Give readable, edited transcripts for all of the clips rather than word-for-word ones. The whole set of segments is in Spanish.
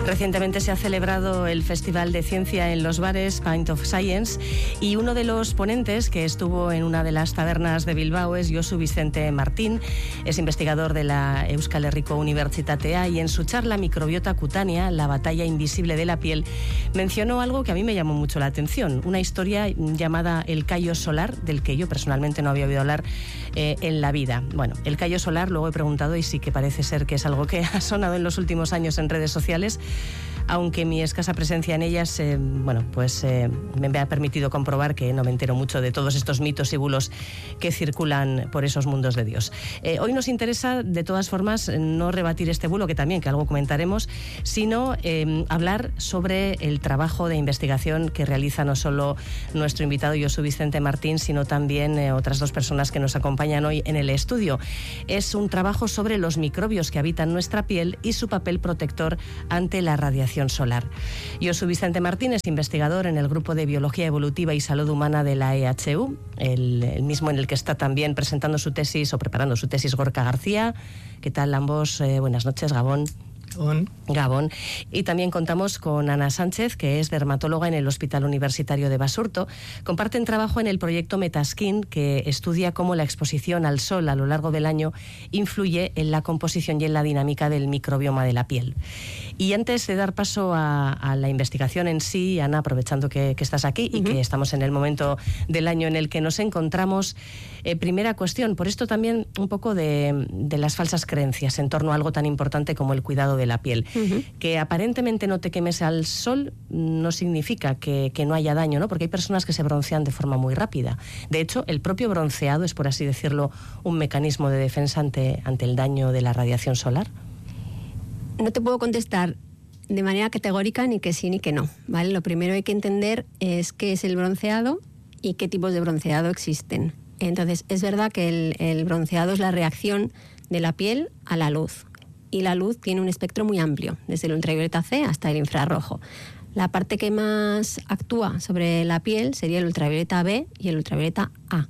Recientemente se ha celebrado el Festival de Ciencia en los bares, Pint of Science, y uno de los ponentes que estuvo en una de las tabernas de Bilbao es Josu Vicente Martín. Es investigador de la Euskal Herriko Unibertsitatea y en su charla Microbiota cutánea, la batalla invisible de la piel, mencionó algo que a mí me llamó mucho la atención, una historia llamada el callo solar, del que yo personalmente no había oído hablar en la vida. Bueno, el callo solar, luego he preguntado y sí que parece ser que es algo que ha sonado en los últimos años en redes sociales, aunque mi escasa presencia en ellas, me ha permitido comprobar que no me entero mucho de todos estos mitos y bulos que circulan por esos mundos de Dios. Hoy nos interesa, de todas formas, no rebatir este bulo, que algo comentaremos, sino hablar sobre el trabajo de investigación que realiza no solo nuestro invitado Josu Vicente Martín, sino también otras dos personas que nos acompañan hoy en el estudio. Es un trabajo sobre los microbios que habitan nuestra piel y su papel protector ante la radiación solar. Josu Vicente Martín es investigador en el Grupo de Biología Evolutiva y Salud Humana de la EHU, el mismo en el que está también presentando su tesis o preparando su tesis Gorka García. ¿Qué tal ambos? Buenas noches, Gabón. Gabón. Y también contamos con Ana Sánchez, que es dermatóloga en el Hospital Universitario de Basurto. Comparten trabajo en el proyecto Metaskin, que estudia cómo la exposición al sol a lo largo del año influye en la composición y en la dinámica del microbioma de la piel. Y antes de dar paso a la investigación en sí, Ana, aprovechando que estás aquí y que estamos en el momento del año en el que nos encontramos, primera cuestión, por esto también un poco de las falsas creencias en torno a algo tan importante como el cuidado de la piel. Que aparentemente no te quemes al sol no significa que no haya daño, ¿no? Porque hay personas que se broncean de forma muy rápida. De hecho, el propio bronceado es, por así decirlo, un mecanismo de defensa ante el daño de la radiación solar. No te puedo contestar de manera categórica ni que sí ni que no, ¿vale? Lo primero hay que entender es qué es el bronceado y qué tipos de bronceado existen. Entonces, es verdad que el bronceado es la reacción de la piel a la luz. Y la luz tiene un espectro muy amplio, desde el ultravioleta C hasta el infrarrojo. La parte que más actúa sobre la piel sería el ultravioleta B y el ultravioleta A.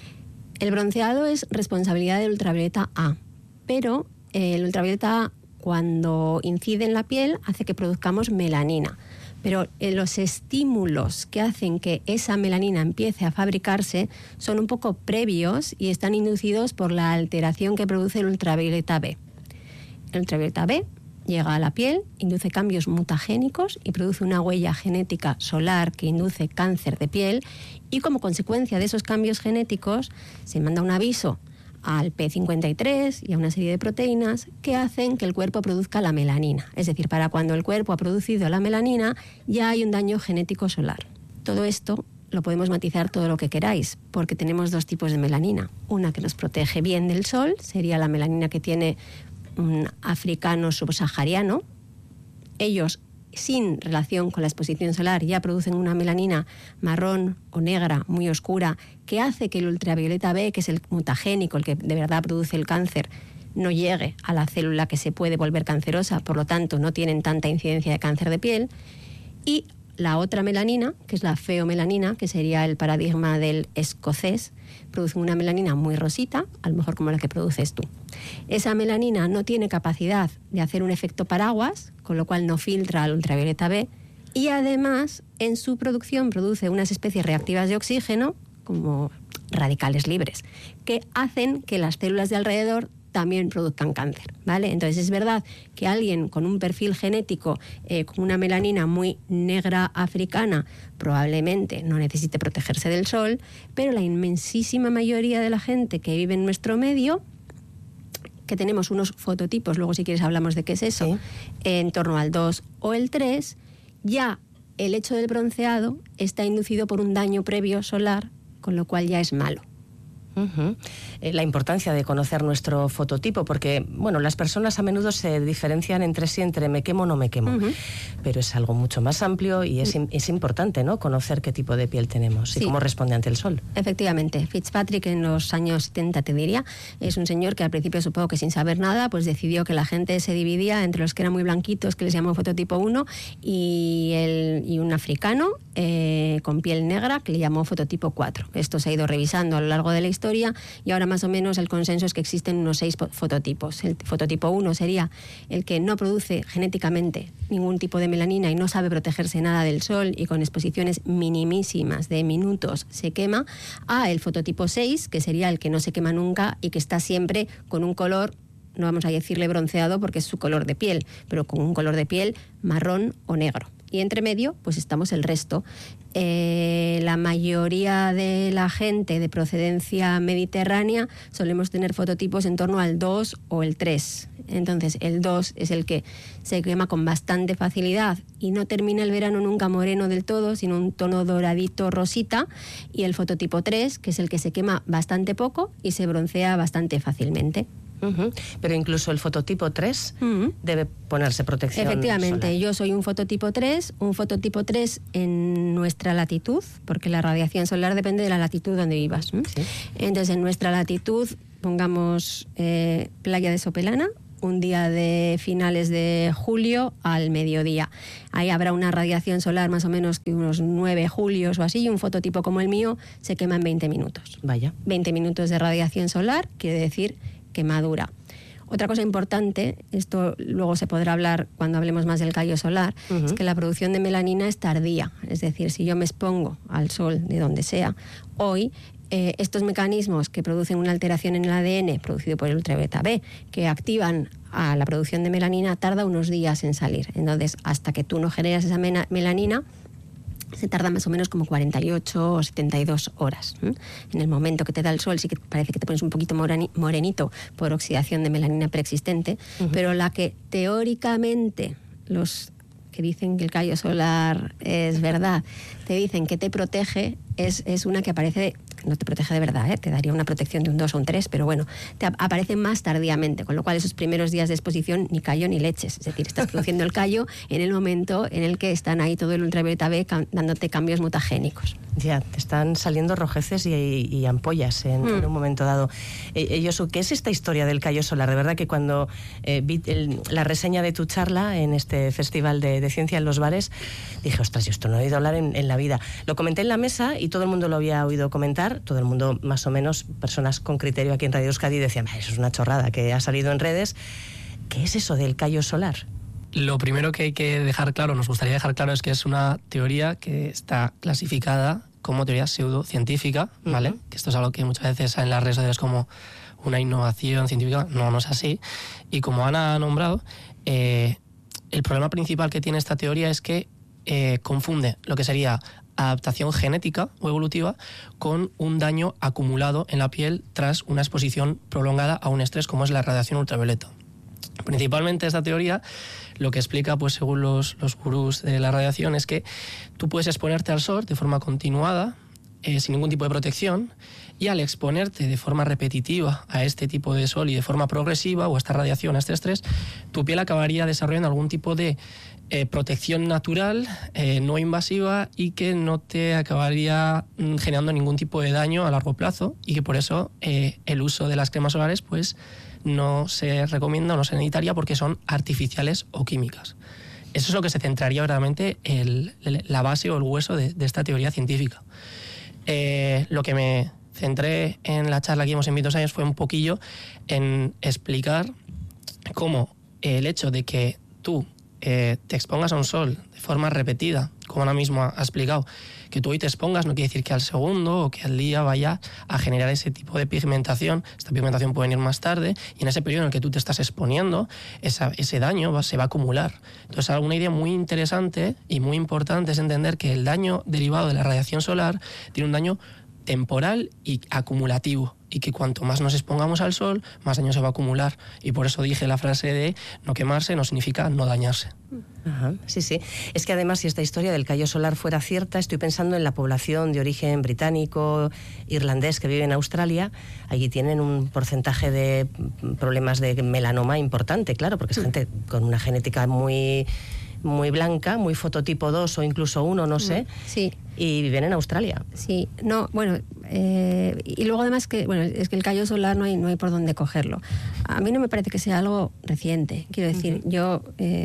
El bronceado es responsabilidad del ultravioleta A, pero el ultravioleta A, cuando incide en la piel, hace que produzcamos melanina. Pero los estímulos que hacen que esa melanina empiece a fabricarse son un poco previos y están inducidos por la alteración que produce el ultravioleta B. El ultravioleta B llega a la piel, induce cambios mutagénicos y produce una huella genética solar que induce cáncer de piel, y como consecuencia de esos cambios genéticos se manda un aviso al P53 y a una serie de proteínas que hacen que el cuerpo produzca la melanina. Es decir, para cuando el cuerpo ha producido la melanina ya hay un daño genético solar. Todo esto lo podemos matizar todo lo que queráis, porque tenemos dos tipos de melanina. Una que nos protege bien del sol, sería la melanina que tiene un africano subsahariano. Ellos, sin relación con la exposición solar, ya producen una melanina marrón o negra, muy oscura, que hace que el ultravioleta B, que es el mutagénico, el que de verdad produce el cáncer, no llegue a la célula que se puede volver cancerosa, por lo tanto no tienen tanta incidencia de cáncer de piel. Y la otra melanina, que es la feomelanina, que sería el paradigma del escocés, produce una melanina muy rosita, a lo mejor como la que produces tú. Esa melanina no tiene capacidad de hacer un efecto paraguas, con lo cual no filtra al ultravioleta B, y además en su producción produce unas especies reactivas de oxígeno, como radicales libres, que hacen que las células de alrededor también produzcan cáncer, ¿vale? Entonces es verdad que alguien con un perfil genético, con una melanina muy negra africana, probablemente no necesite protegerse del sol, pero la inmensísima mayoría de la gente que vive en nuestro medio, que tenemos unos fototipos, luego si quieres hablamos de qué es eso, en torno al 2 o el 3, ya el hecho del bronceado está inducido por un daño previo solar, con lo cual ya es malo. La importancia de conocer nuestro fototipo, porque bueno, las personas a menudo se diferencian entre sí, entre me quemo o no me quemo, pero es algo mucho más amplio y es importante, ¿no?, conocer qué tipo de piel tenemos y cómo responde ante el sol. Efectivamente, Fitzpatrick en los años 70, te diría, es un señor que al principio, supongo que sin saber nada, pues decidió que la gente se dividía entre los que eran muy blanquitos, que les llamó fototipo 1, y un africano con piel negra, que le llamó fototipo 4. Esto se ha ido revisando a lo largo de la historia historia y ahora más o menos el consenso es que existen unos 6 fototipos. El fototipo 1 sería el que no produce genéticamente ningún tipo de melanina y no sabe protegerse nada del sol y con exposiciones minimísimas de minutos se quema, a el fototipo 6, que sería el que no se quema nunca y que está siempre con un color, no vamos a decirle bronceado porque es su color de piel, pero con un color de piel marrón o negro. Y entre medio, pues estamos el resto. La mayoría de la gente de procedencia mediterránea solemos tener fototipos en torno al 2 o el 3. Entonces, el 2 es el que se quema con bastante facilidad y no termina el verano nunca moreno del todo, sino un tono doradito rosita. Y el fototipo 3, que es el que se quema bastante poco y se broncea bastante fácilmente. Pero incluso el fototipo 3 debe ponerse protección Efectivamente, solar. yo soy un fototipo 3 en nuestra latitud, porque la radiación solar depende de la latitud donde vivas. Sí. Entonces, en nuestra latitud, pongamos Playa de Sopelana, un día de finales de julio al mediodía. Ahí habrá una radiación solar más o menos que unos 9 julios o así, y un fototipo como el mío se quema en 20 minutos. Vaya. 20 minutos de radiación solar quiere decir quemadura. Otra cosa importante, esto luego se podrá hablar cuando hablemos más del callo solar, es que la producción de melanina es tardía. Es decir, si yo me expongo al sol de donde sea, hoy estos mecanismos que producen una alteración en el ADN producido por el ultravioleta B, que activan a la producción de melanina, tarda unos días en salir. Entonces, hasta que tú no generas esa melanina, se tarda más o menos como 48 o 72 horas. En el momento que te da el sol sí que parece que te pones un poquito morenito por oxidación de melanina preexistente, pero la que teóricamente los que dicen que el callo solar es verdad, te dicen que te protege, es una que aparece, no te protege de verdad, te daría una protección de un 2 o un 3, pero bueno, te aparece más tardíamente, con lo cual esos primeros días de exposición ni callo ni leches, es decir, estás produciendo el callo en el momento en el que están ahí todo el ultravioleta B dándote cambios mutagénicos. Ya, te están saliendo rojeces y ampollas en un momento dado. Yosu, ¿qué es esta historia del callo solar? De verdad que cuando vi la reseña de tu charla en este Festival de Ciencia en los Bares, dije, ostras, yo esto no he oído hablar en la vida. Lo comenté en la mesa y todo el mundo lo había oído comentar, todo el mundo más o menos, personas con criterio aquí en Radio Euskadi, decían, eso es una chorrada que ha salido en redes. ¿Qué es eso del callo solar? Lo primero que hay que dejar claro, nos gustaría dejar claro, es que es una teoría que está clasificada como teoría pseudocientífica, ¿vale? Que esto es algo que muchas veces en las redes sociales como una innovación científica, no es así. Y como Ana ha nombrado, el problema principal que tiene esta teoría es que confunde lo que sería adaptación genética o evolutiva con un daño acumulado en la piel tras una exposición prolongada a un estrés como es la radiación ultravioleta. Principalmente esta teoría lo que explica, pues según los gurús de la radiación, es que tú puedes exponerte al sol de forma continuada, sin ningún tipo de protección, y al exponerte de forma repetitiva a este tipo de sol y de forma progresiva, o a esta radiación, a este estrés, tu piel acabaría desarrollando algún tipo de protección natural, no invasiva, y que no te acabaría generando ningún tipo de daño a largo plazo, y que por eso el uso de las cremas solares pues no se recomienda o no se necesitaría porque son artificiales o químicas. Eso es lo que se centraría verdaderamente la base o el hueso de esta teoría científica. Lo que me centré en la charla que dimos en Bit2Science fue un poquillo en explicar cómo el hecho de que tú te expongas a un sol de forma repetida, como ahora mismo ha explicado, que tú hoy te expongas no quiere decir que al segundo o que al día vaya a generar ese tipo de pigmentación. Esta pigmentación puede venir más tarde, y en ese periodo en el que tú te estás exponiendo, ese daño se va a acumular. Entonces, una idea muy interesante y muy importante es entender que el daño derivado de la radiación solar tiene un daño temporal y acumulativo, y que cuanto más nos expongamos al sol, más daño se va a acumular. Y por eso dije la frase de no quemarse no significa no dañarse. Ajá, sí. Es que además, si esta historia del callo solar fuera cierta, estoy pensando en la población de origen británico, irlandés que vive en Australia. Allí tienen un porcentaje de problemas de melanoma importante, claro, porque es gente con una genética muy blanca, muy fototipo 2 o incluso 1, no sé. Sí. Y viven en Australia. Sí, no, bueno, y luego además que, bueno, es que el callo solar no hay por dónde cogerlo. A mí no me parece que sea algo reciente. Quiero decir, yo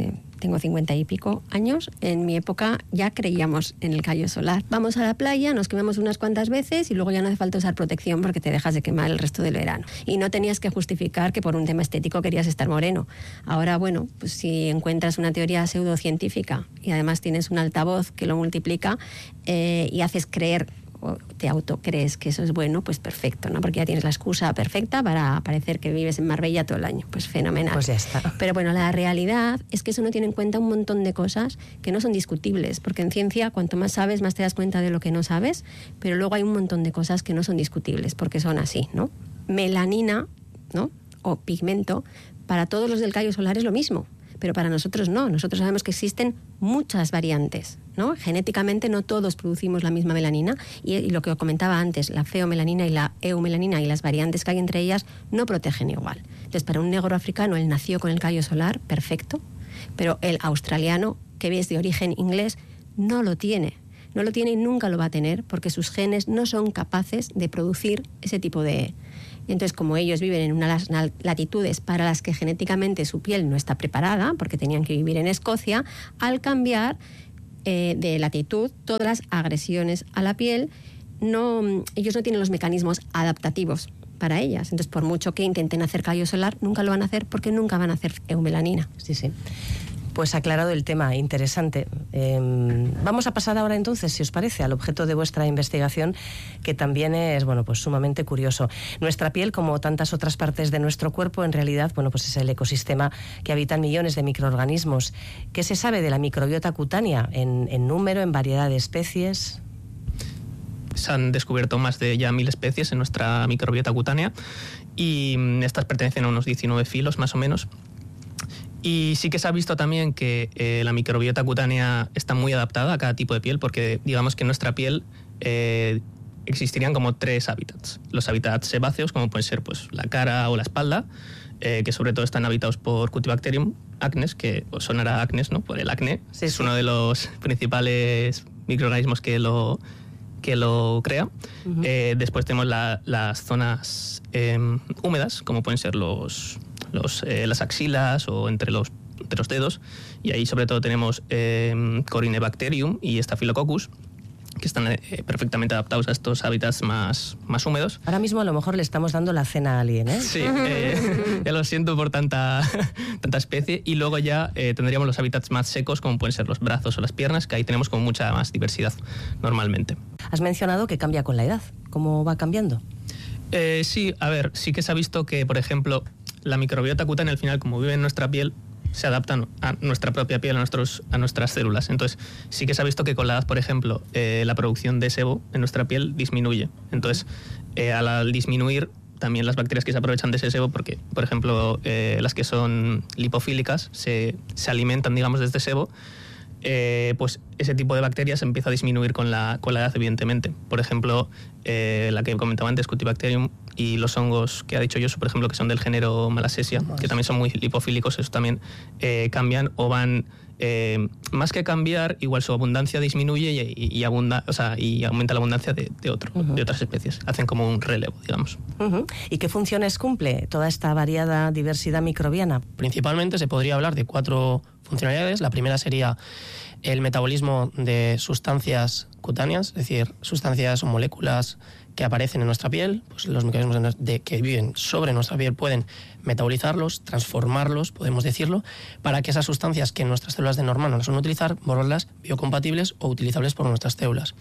tengo 50 y pico años, en mi época ya creíamos en el callo solar. Vamos a la playa, nos quemamos unas cuantas veces y luego ya no hace falta usar protección porque te dejas de quemar el resto del verano. Y no tenías que justificar que por un tema estético querías estar moreno. Ahora, bueno, pues si encuentras una teoría pseudocientífica y además tienes un altavoz que lo multiplica y haces creer o te autocrees que eso es bueno, pues perfecto, ¿no? Porque ya tienes la excusa perfecta para parecer que vives en Marbella todo el año. Pues fenomenal. Pues ya está. Pero bueno, la realidad es que eso no tiene en cuenta un montón de cosas que no son discutibles, porque en ciencia cuanto más sabes, más te das cuenta de lo que no sabes, pero luego hay un montón de cosas que no son discutibles, porque son así, ¿no? Melanina, ¿no? O pigmento, para todos los del callo solar es lo mismo. Pero para nosotros no. Nosotros sabemos que existen muchas variantes, ¿no? Genéticamente no todos producimos la misma melanina y lo que os comentaba antes, la feomelanina y la eumelanina y las variantes que hay entre ellas no protegen igual. Entonces, para un negro africano, él nació con el callo solar, perfecto, pero el australiano, que es de origen inglés, no lo tiene. No lo tiene y nunca lo va a tener porque sus genes no son capaces de producir ese tipo de... Entonces, como ellos viven en unas latitudes para las que genéticamente su piel no está preparada, porque tenían que vivir en Escocia, al cambiar de latitud, todas las agresiones a la piel, ellos no tienen los mecanismos adaptativos para ellas. Entonces, por mucho que intenten hacer callo solar, nunca lo van a hacer porque nunca van a hacer eumelanina. Sí, sí. Pues aclarado el tema, interesante. Vamos a pasar ahora entonces, si os parece, al objeto de vuestra investigación, que también es, bueno, pues sumamente curioso. Nuestra piel, como tantas otras partes de nuestro cuerpo, en realidad, bueno, pues es el ecosistema que habitan millones de microorganismos. ¿Qué se sabe de la microbiota cutánea en número, en variedad de especies? Se han descubierto más de ya 1000 especies en nuestra microbiota cutánea y estas pertenecen a unos 19 filos más o menos. Y sí que se ha visto también que la microbiota cutánea está muy adaptada a cada tipo de piel, porque digamos que en nuestra piel existirían como 3 hábitats. Los hábitats sebáceos, como pueden ser pues, la cara o la espalda, que sobre todo están habitados por Cutibacterium acnes, que os sonará acnes, ¿no? Por el acné. Sí, es uno de los principales microorganismos que lo crea. Uh-huh. Después tenemos las zonas húmedas, como pueden ser las axilas o entre los dedos, y ahí sobre todo tenemos Corynebacterium y Staphylococcus, que están perfectamente adaptados a estos hábitats más húmedos. Ahora mismo a lo mejor le estamos dando la cena a alguien, ¿eh? Sí, ya lo siento por tanta especie. Y luego ya tendríamos los hábitats más secos, como pueden ser los brazos o las piernas, que ahí tenemos como mucha más diversidad normalmente. Has mencionado que cambia con la edad. ¿Cómo va cambiando? Sí, a ver, sí que se ha visto que, por ejemplo, la microbiota cutánea al final, como vive en nuestra piel, se adaptan a nuestra propia piel, a nuestras células. Entonces, sí que se ha visto que con la edad, por ejemplo, la producción de sebo en nuestra piel disminuye. Entonces, al disminuir, también las bacterias que se aprovechan de ese sebo, porque, por ejemplo, las que son lipofílicas se alimentan, digamos, de este sebo, pues ese tipo de bacterias empieza a disminuir con la edad, evidentemente. Por ejemplo, la que comentaba antes, Cutibacterium, y los hongos que ha dicho Josu, por ejemplo, que son del género Malassezia, que también son muy lipofílicos, eso también cambian o van... más que cambiar, igual su abundancia disminuye y aumenta la abundancia de otras especies. Hacen como un relevo, digamos. Uh-huh. ¿Y qué funciones cumple toda esta variada diversidad microbiana? Principalmente se podría hablar de 4 funcionalidades. La primera sería el metabolismo de sustancias cutáneas, es decir, sustancias o moléculas que aparecen en nuestra piel. Pues los microorganismos que viven sobre nuestra piel pueden metabolizarlos, transformarlos, podemos decirlo, para que esas sustancias que nuestras células de normal no las van a utilizar, volverlas biocompatibles o utilizables por nuestras células.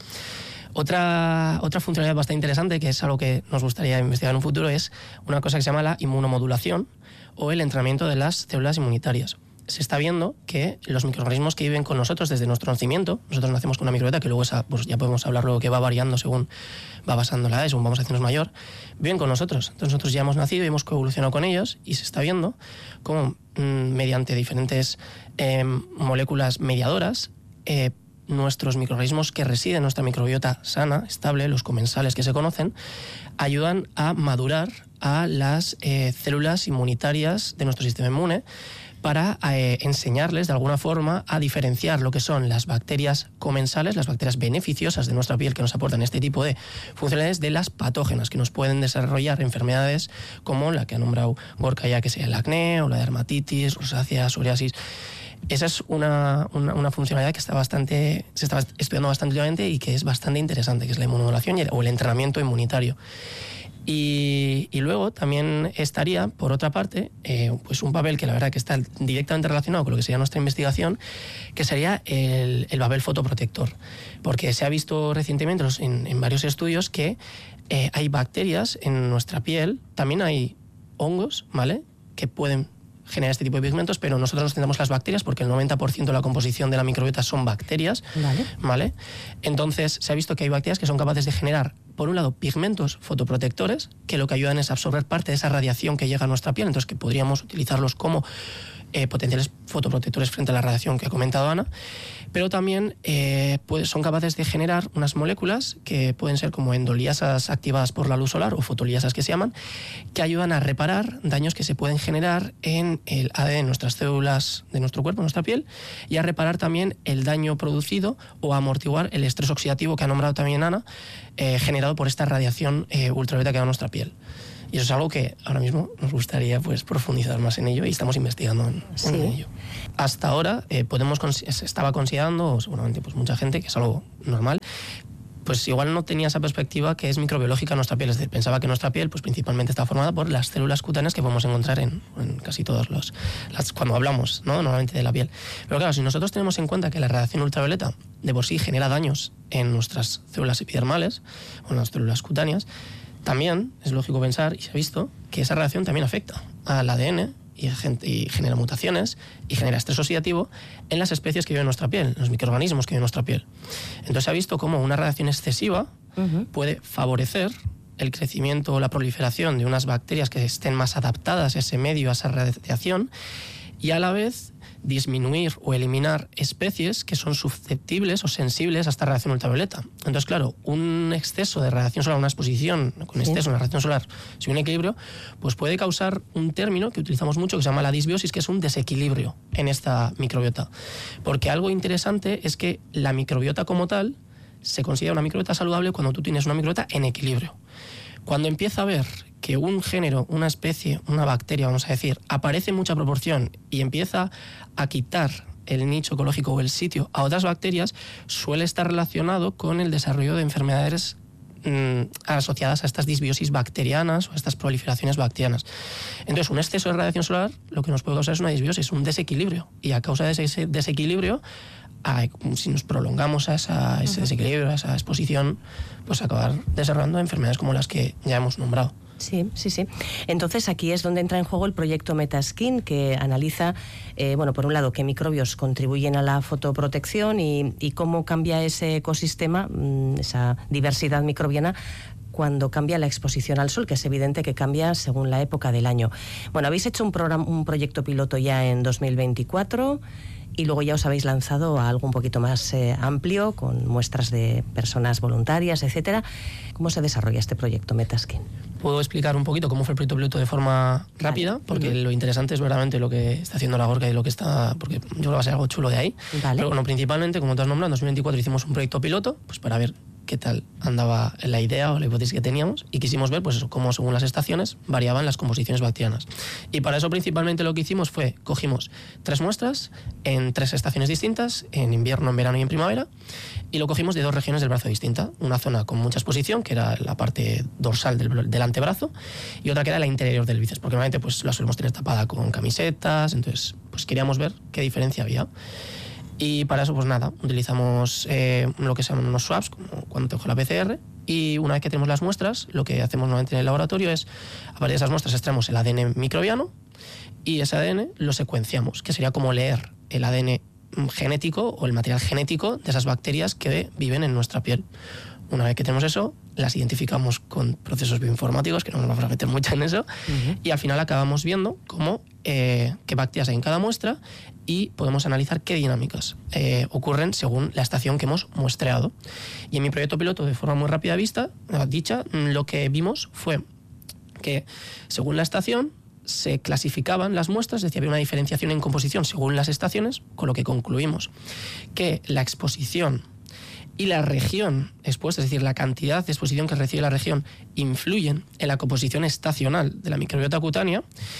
Otra funcionalidad bastante interesante, que es algo que nos gustaría investigar en un futuro, es una cosa que se llama la inmunomodulación o el entrenamiento de las células inmunitarias. Se está viendo que los microorganismos que viven con nosotros desde nuestro nacimiento, nosotros nacemos con una microbiota que luego pues ya podemos hablar luego que va variando según va pasando la edad, según vamos haciéndonos mayor, viven con nosotros. Entonces nosotros ya hemos nacido y hemos coevolucionado con ellos y se está viendo cómo mediante diferentes moléculas mediadoras nuestros microorganismos que residen en nuestra microbiota sana, estable, los comensales que se conocen, ayudan a madurar a las células inmunitarias de nuestro sistema inmune para enseñarles de alguna forma a diferenciar lo que son las bacterias comensales, las bacterias beneficiosas de nuestra piel que nos aportan este tipo de funcionalidades, de las patógenas que nos pueden desarrollar enfermedades como la que ha nombrado Gorka ya, que sea el acné o la dermatitis, rosácea, psoriasis. Esa es una funcionalidad que se está estudiando bastante últimamente y que es bastante interesante, que es la inmunomodulación o el entrenamiento inmunitario. Y luego también estaría, por otra parte, pues un papel que la verdad que está directamente relacionado con lo que sería nuestra investigación, que sería el papel fotoprotector. Porque se ha visto recientemente en varios estudios que hay bacterias en nuestra piel, también hay hongos, ¿vale?, que pueden generar este tipo de pigmentos, pero nosotros nos centramos en las bacterias porque el 90% de la composición de la microbiota son bacterias, ¿vale? Entonces se ha visto que hay bacterias que son capaces de generar, por un lado, pigmentos fotoprotectores, que lo que ayudan es absorber parte de esa radiación que llega a nuestra piel, entonces que podríamos utilizarlos como potenciales fotoprotectores frente a la radiación que ha comentado Ana, pero también pues son capaces de generar unas moléculas que pueden ser como endoliasas activadas por la luz solar o fotoliasas que se llaman, que ayudan a reparar daños que se pueden generar en el ADN de nuestras células de nuestro cuerpo, nuestra piel, y a reparar también el daño producido o a amortiguar el estrés oxidativo que ha nombrado también Ana, generado por esta radiación ultravioleta que da nuestra piel. Y eso es algo que ahora mismo nos gustaría pues profundizar más en ello y estamos investigando en ello. Hasta ahora se estaba considerando, o seguramente pues mucha gente, que es algo normal, pues igual no tenía esa perspectiva que es microbiológica nuestra piel. Es decir, pensaba que nuestra piel pues principalmente está formada por las células cutáneas que podemos encontrar en casi todos cuando hablamos, ¿no?, normalmente de la piel. Pero claro, si nosotros tenemos en cuenta que la radiación ultravioleta de por sí genera daños en nuestras células epidermales o en las células cutáneas, también es lógico pensar, y se ha visto, que esa radiación también afecta al ADN y genera mutaciones y genera estrés oxidativo en las especies que viven en nuestra piel, en los microorganismos que viven en nuestra piel. Entonces se ha visto cómo una radiación excesiva puede favorecer el crecimiento o la proliferación de unas bacterias que estén más adaptadas a ese medio, a esa radiación, y a la vez disminuir o eliminar especies que son susceptibles o sensibles a esta radiación ultravioleta. Entonces, claro, un exceso de radiación solar, una exposición con exceso de radiación solar sin un equilibrio, pues puede causar un término que utilizamos mucho que se llama la disbiosis, que es un desequilibrio en esta microbiota. Porque algo interesante es que la microbiota como tal se considera una microbiota saludable cuando tú tienes una microbiota en equilibrio. Cuando empieza a ver que un género, una especie, una bacteria, vamos a decir, aparece en mucha proporción y empieza a quitar el nicho ecológico o el sitio a otras bacterias, suele estar relacionado con el desarrollo de enfermedades asociadas a estas disbiosis bacterianas o a estas proliferaciones bacterianas. Entonces, un exceso de radiación solar lo que nos puede causar es una disbiosis, un desequilibrio. Y a causa de ese desequilibrio, si nos prolongamos a ese desequilibrio, a esa exposición, pues acabar desarrollando enfermedades como las que ya hemos nombrado. Sí. Entonces aquí es donde entra en juego el proyecto Metaskin, que analiza, por un lado, qué microbios contribuyen a la fotoprotección y cómo cambia ese ecosistema, esa diversidad microbiana, cuando cambia la exposición al sol, que es evidente que cambia según la época del año. Bueno, habéis hecho un proyecto piloto ya en 2024 y luego ya os habéis lanzado a algo un poquito más amplio, con muestras de personas voluntarias, etcétera. ¿Cómo se desarrolla este proyecto Metaskin? Puedo explicar un poquito cómo fue el proyecto piloto de forma rápida, porque lo interesante es verdaderamente lo que está haciendo la Gorka y lo que está, porque yo creo que va a ser algo chulo de ahí. Pero bueno, principalmente, como tú has nombrado, en 2024 hicimos un proyecto piloto, pues para ver qué tal andaba la idea o la hipótesis que teníamos, y quisimos ver pues eso, cómo según las estaciones variaban las composiciones bacterianas. Y para eso principalmente lo que hicimos fue, cogimos 3 muestras en 3 estaciones distintas, en invierno, en verano y en primavera, y lo cogimos de 2 regiones del brazo distintas. Una zona con mucha exposición, que era la parte dorsal del antebrazo, y otra que era la interior del bíceps, porque normalmente pues la solemos tener tapada con camisetas, entonces pues queríamos ver qué diferencia había. Y para eso, pues nada, utilizamos lo que se llaman unos swabs, como cuando te coge la PCR, y una vez que tenemos las muestras, lo que hacemos normalmente en el laboratorio es, a partir de esas muestras extraemos el ADN microbiano, y ese ADN lo secuenciamos, que sería como leer el ADN genético o el material genético de esas bacterias que viven en nuestra piel. Una vez que tenemos eso, las identificamos con procesos bioinformáticos, que no nos vamos a meter mucho en eso, y al final acabamos viendo qué bacterias hay en cada muestra y podemos analizar qué dinámicas ocurren según la estación que hemos muestreado. Y en mi proyecto piloto, de forma muy rápida dicha, lo que vimos fue que según la estación se clasificaban las muestras, es decir, había una diferenciación en composición según las estaciones, con lo que concluimos que la exposición y la región expuesta, es decir, la cantidad de exposición que recibe la región, influyen en la composición estacional de la microbiota cutánea,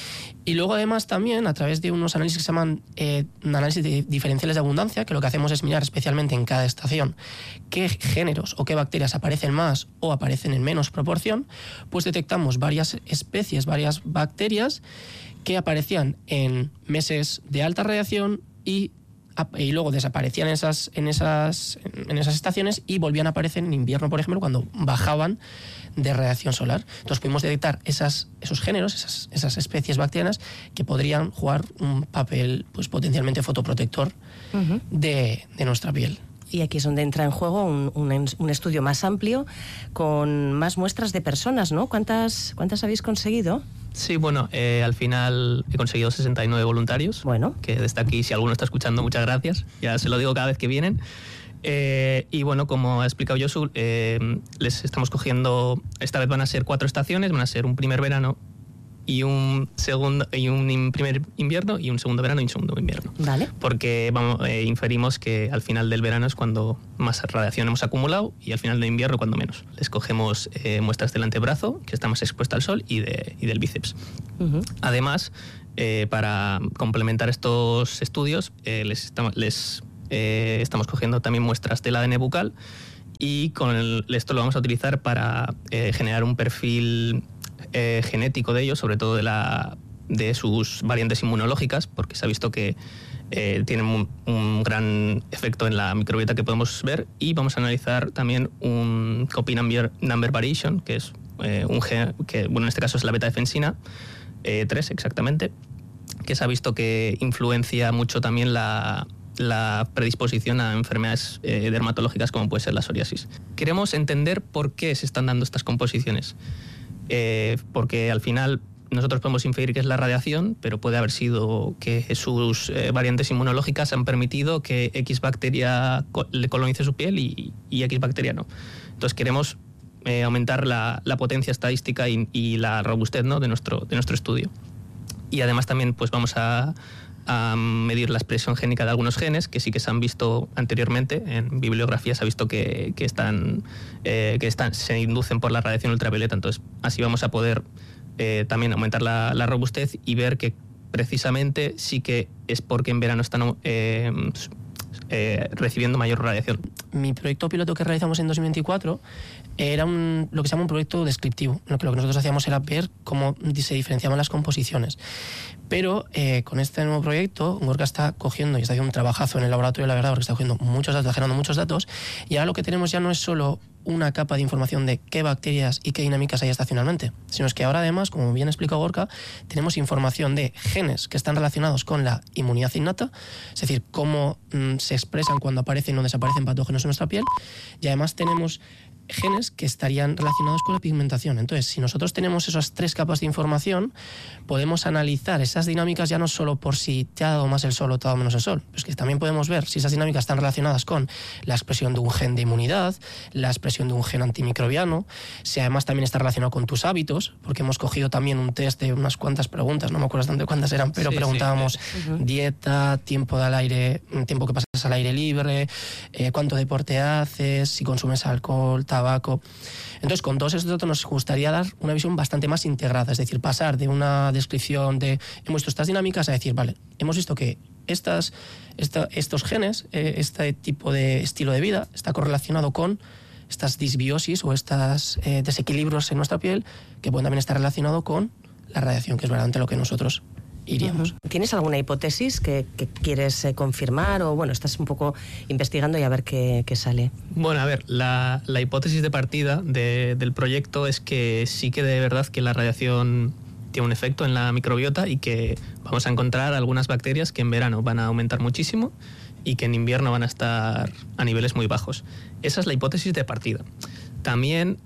Y luego además también a través de unos análisis que se llaman análisis diferenciales de abundancia, que lo que hacemos es mirar especialmente en cada estación qué géneros o qué bacterias aparecen más o aparecen en menos proporción, pues detectamos varias especies, varias bacterias que aparecían en meses de alta radiación y luego desaparecían en esas estaciones y volvían a aparecer en invierno, por ejemplo, cuando bajaban de radiación solar. Entonces pudimos detectar esos géneros, esas especies bacterianas que podrían jugar un papel pues potencialmente fotoprotector de nuestra piel. Y aquí es donde entra en juego un estudio más amplio con más muestras de personas, ¿no? ¿Cuántas habéis conseguido? Sí, bueno, al final he conseguido 69 voluntarios. Bueno. Que desde aquí, si alguno está escuchando, muchas gracias. Ya se lo digo cada vez que vienen. Y bueno, como ha explicado Josu, les estamos cogiendo, esta vez van a ser 4 estaciones, van a ser un primer verano y un primer invierno y un segundo verano y un segundo invierno. Vale. Porque inferimos que al final del verano es cuando más radiación hemos acumulado y al final del invierno cuando menos. Les cogemos muestras del antebrazo, que está más expuesta al sol, y del bíceps. Además, para complementar estos estudios, estamos cogiendo también muestras del ADN bucal y esto lo vamos a utilizar para generar un perfil genético de ellos, sobre todo de sus variantes inmunológicas, porque se ha visto que tienen un gran efecto en la microbiota que podemos ver, y vamos a analizar también un copy number variation, que es un gen que, bueno, en este caso es la beta-defensina 3 exactamente, que se ha visto que influencia mucho también la predisposición a enfermedades dermatológicas como puede ser la psoriasis. Queremos entender por qué se están dando estas composiciones. Porque al final nosotros podemos inferir que es la radiación, pero puede haber sido que sus variantes inmunológicas han permitido que X bacteria le colonice su piel y X bacteria no. Entonces queremos aumentar la potencia estadística y la robustez, ¿no?, de nuestro estudio. Y además también pues vamos a medir la expresión génica de algunos genes que sí que se han visto anteriormente en bibliografía. Se ha visto que se inducen por la radiación ultravioleta. Entonces así vamos a poder también aumentar la robustez y ver que precisamente sí que es porque en verano están recibiendo mayor radiación. Mi proyecto piloto que realizamos en 2024 era lo que se llama un proyecto descriptivo. Lo que nosotros hacíamos era ver cómo se diferenciaban las composiciones. Pero con este nuevo proyecto, Gorka está cogiendo y está haciendo un trabajazo en el laboratorio, la verdad, porque está cogiendo muchos datos, está generando muchos datos, y ahora lo que tenemos ya no es solo una capa de información de qué bacterias y qué dinámicas hay estacionalmente, sino es que ahora además, como bien explicó Gorka, tenemos información de genes que están relacionados con la inmunidad innata, es decir, cómo se expresan cuando aparecen o desaparecen patógenos en nuestra piel, y además tenemos genes que estarían relacionados con la pigmentación. Entonces, si nosotros tenemos esas 3 capas de información, podemos analizar esas dinámicas ya no solo por si te ha dado más el sol o te ha dado menos el sol, pues que también podemos ver si esas dinámicas están relacionadas con la expresión de un gen de inmunidad, la expresión de un gen antimicrobiano, si además también está relacionado con tus hábitos, porque hemos cogido también un test de unas cuantas preguntas, no me acuerdo tanto cuántas eran, pero preguntábamos dieta, tiempo que pasas al aire libre, cuánto deporte haces, si consumes alcohol, tabaco. Entonces, con todos estos datos nos gustaría dar una visión bastante más integrada, es decir, pasar de una descripción de hemos visto estas dinámicas a decir, vale, hemos visto que estos genes, este tipo de estilo de vida está correlacionado con estas disbiosis o estos desequilibrios en nuestra piel que pueden también estar relacionados con la radiación, que es verdaderamente lo que nosotros iríamos. ¿Tienes alguna hipótesis que quieres confirmar o, bueno, estás un poco investigando y a ver qué sale? Bueno, a ver, la hipótesis de partida del proyecto es que sí que de verdad que la radiación tiene un efecto en la microbiota y que vamos a encontrar algunas bacterias que en verano van a aumentar muchísimo y que en invierno van a estar a niveles muy bajos. Esa es la hipótesis de partida. También,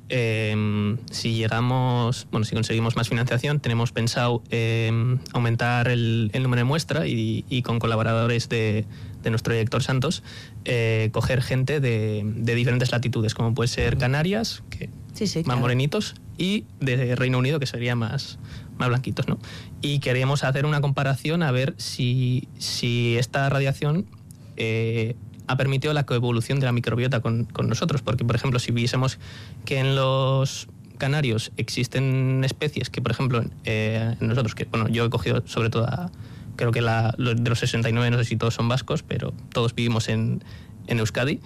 si conseguimos más financiación, tenemos pensado aumentar el número de muestra y con colaboradores de nuestro director Santos, coger gente de diferentes latitudes, como puede ser Canarias, que más morenitos, y de Reino Unido, que sería más blanquitos, ¿no? Y queríamos hacer una comparación a ver si esta radiación ha permitido la coevolución de la microbiota con nosotros, porque, por ejemplo, si viésemos que canarios existen especies que, por ejemplo, nosotros, que bueno, yo he cogido sobre todo creo que de los 69, no sé si todos son vascos, pero todos vivimos en Euskadi,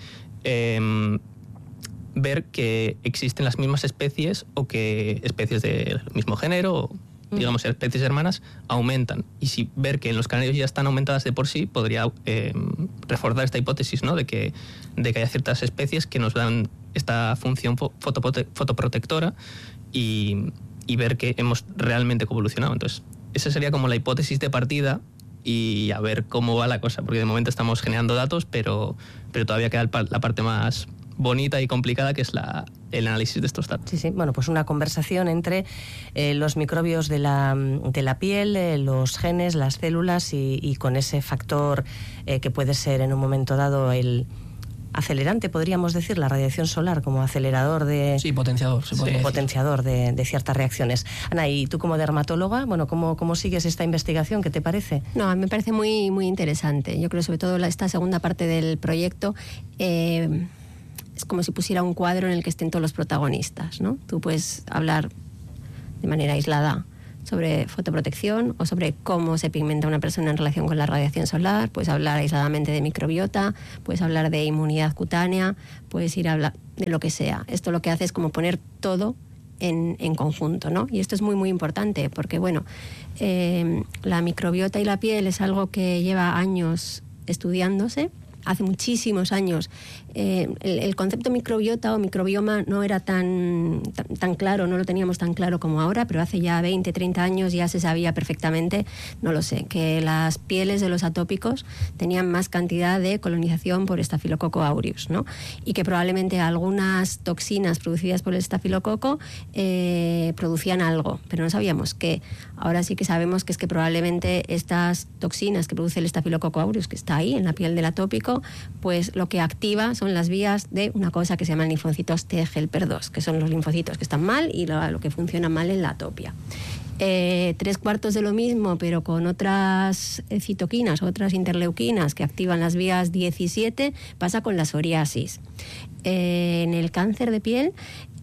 ver que existen las mismas especies o que especies del mismo género, o, digamos, especies hermanas, aumentan. Y si ver que en los canarios ya están aumentadas de por sí, podría reforzar esta hipótesis, ¿no? de que haya ciertas especies que nos dan esta función fotoprotectora y ver que hemos realmente evolucionado. Entonces, esa sería como la hipótesis de partida y a ver cómo va la cosa, porque de momento estamos generando datos, pero todavía queda la parte más bonita y complicada, que es el análisis de estos datos. Sí. Bueno, pues una conversación entre los microbios de la piel, los genes, las células y con ese factor que puede ser en un momento dado el acelerante, podríamos decir, la radiación solar como acelerador de... Sí, potenciador. Potenciador de ciertas reacciones. Ana, y tú como dermatóloga, bueno, ¿cómo sigues esta investigación? ¿Qué te parece? No, a mí me parece muy, muy interesante. Yo creo sobre todo esta segunda parte del proyecto es como si pusiera un cuadro en el que estén todos los protagonistas, ¿no? Tú puedes hablar de manera aislada sobre fotoprotección o sobre cómo se pigmenta una persona en relación con la radiación solar, puedes hablar aisladamente de microbiota, puedes hablar de inmunidad cutánea, puedes ir a hablar de lo que sea. Esto lo que hace es como poner todo en conjunto, ¿no? Y esto es muy, muy importante porque, bueno, la microbiota y la piel es algo que lleva años estudiándose. Hace muchísimos años el concepto microbiota o microbioma no era tan claro, no lo teníamos tan claro como ahora, pero hace ya 20, 30 años ya se sabía perfectamente, no lo sé, que las pieles de los atópicos tenían más cantidad de colonización por Staphylococcus aureus, ¿no? Y que probablemente algunas toxinas producidas por el estafilococo producían algo, pero no sabíamos qué. Ahora sí que sabemos que es que probablemente estas toxinas que produce el Staphylococcus aureus, que está ahí en la piel del atópico, pues lo que activa son las vías de una cosa que se llaman linfocitos T helper 2, que son los linfocitos que están mal y lo que funciona mal en la atopia. 3/4 de lo mismo, pero con otras citoquinas, otras interleuquinas que activan las vías 17, pasa con la psoriasis. En el cáncer de piel,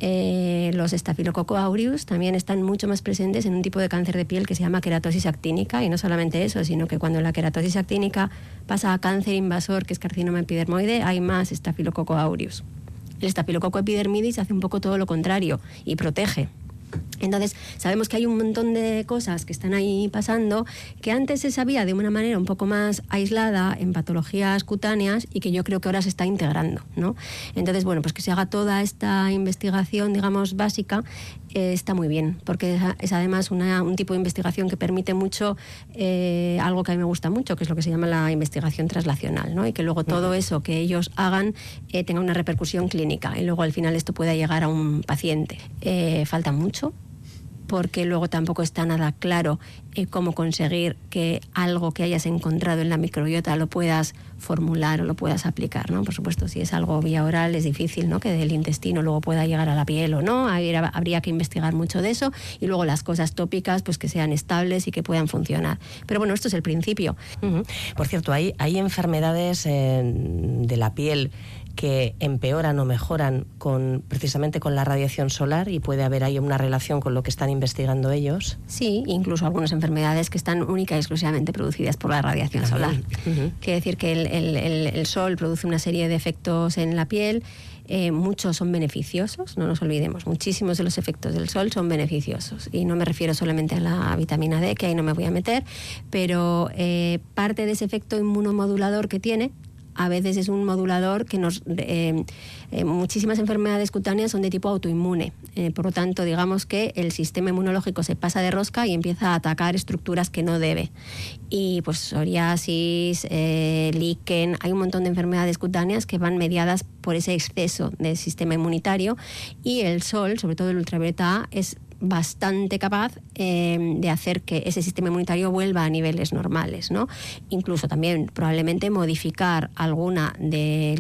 los Staphylococcus aureus también están mucho más presentes en un tipo de cáncer de piel que se llama queratosis actínica, y no solamente eso, sino que cuando la queratosis actínica pasa a cáncer invasor, que es carcinoma epidermoide, hay más Staphylococcus aureus. El Staphylococcus epidermidis hace un poco todo lo contrario y protege. Entonces, sabemos que hay un montón de cosas que están ahí pasando que antes se sabía de una manera un poco más aislada en patologías cutáneas y que yo creo que ahora se está integrando, ¿no? Entonces, bueno, pues que se haga toda esta investigación, digamos, básica, está muy bien, porque es además un tipo de investigación que permite mucho algo que a mí me gusta mucho, que es lo que se llama la investigación translacional, ¿no? Y que luego todo eso que ellos hagan tenga una repercusión clínica y luego al final esto pueda llegar a un paciente. Falta mucho, porque luego tampoco está nada claro cómo conseguir que algo que hayas encontrado en la microbiota lo puedas formular o lo puedas aplicar, ¿no? Por supuesto, si es algo vía oral es difícil, ¿no?, que del intestino luego pueda llegar a la piel o no. Habría que investigar mucho de eso, y luego las cosas tópicas pues que sean estables y que puedan funcionar. Pero bueno, esto es el principio. Por cierto, hay enfermedades de la piel que empeoran o mejoran precisamente con la radiación solar, y puede haber ahí una relación con lo que están investigando ellos. Sí, incluso algunas enfermedades que están única y exclusivamente producidas por la radiación solar. Quiere decir que el sol produce una serie de efectos en la piel. Muchos son beneficiosos, no nos olvidemos, muchísimos de los efectos del sol son beneficiosos, y no me refiero solamente a la vitamina D, que ahí no me voy a meter, pero parte de ese efecto inmunomodulador que tiene, a veces es un modulador que muchísimas enfermedades cutáneas son de tipo autoinmune. Por lo tanto, digamos que el sistema inmunológico se pasa de rosca y empieza a atacar estructuras que no debe. Y pues psoriasis, líquen, hay un montón de enfermedades cutáneas que van mediadas por ese exceso del sistema inmunitario, y el sol, sobre todo el ultravioleta A, es bastante capaz de hacer que ese sistema inmunitario vuelva a niveles normales, ¿no? Incluso también probablemente modificar alguna de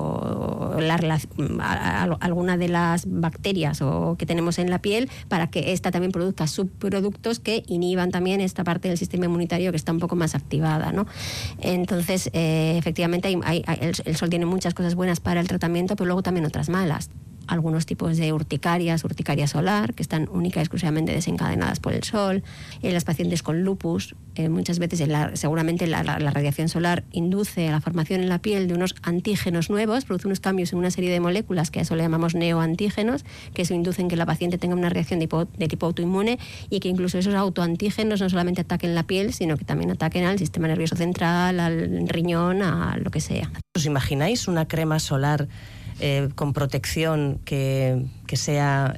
las bacterias o que tenemos en la piel para que ésta también produzca subproductos que inhiban también esta parte del sistema inmunitario que está un poco más activada, ¿no? Entonces, efectivamente, el sol tiene muchas cosas buenas para el tratamiento, pero luego también otras malas. algunos tipos de urticaria solar, que están única y exclusivamente desencadenadas por el sol. En las pacientes con lupus, muchas veces seguramente la radiación solar induce a la formación en la piel de unos antígenos nuevos, produce unos cambios en una serie de moléculas, que a eso le llamamos neoantígenos, que eso inducen que la paciente tenga una reacción de tipo autoinmune, y que incluso esos autoantígenos no solamente ataquen la piel, sino que también ataquen al sistema nervioso central, al riñón, a lo que sea. ¿Os imagináis una crema solar con protección que sea